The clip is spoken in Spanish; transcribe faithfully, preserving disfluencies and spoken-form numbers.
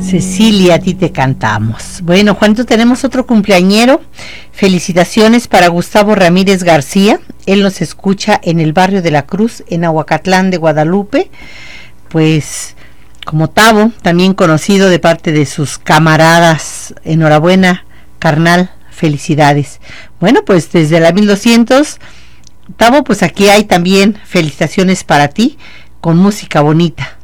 Cecilia, a ti te cantamos. Bueno, Juanito, tenemos otro cumpleañero. Felicitaciones para Gustavo Ramírez García. Él nos escucha en el barrio de la Cruz, en Ahuacatlán de Guadalupe. Pues, como Tavo, también conocido de parte de sus camaradas. Enhorabuena, carnal, felicidades. Bueno, pues desde la mil doscientos, Tavo, pues aquí hay también felicitaciones para ti, con música bonita.